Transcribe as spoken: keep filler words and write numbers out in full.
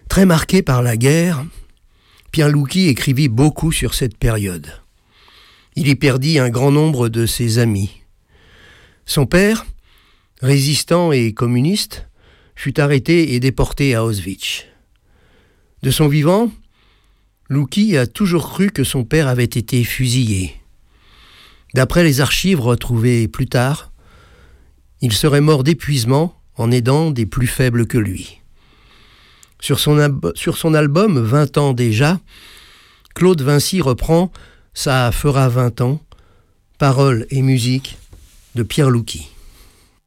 Très marqué par la guerre, Pierluigi écrivit beaucoup sur cette période. Il y perdit un grand nombre de ses amis. Son père, résistant et communiste, fut arrêté et déporté à Auschwitz. De son vivant, Lucky a toujours cru que son père avait été fusillé. D'après les archives retrouvées plus tard, il serait mort d'épuisement en aidant des plus faibles que lui. Sur son, ab- sur son album « vingt ans déjà », Claude Vinci reprend « Ça fera vingt ans », paroles et musique de Pierluigi.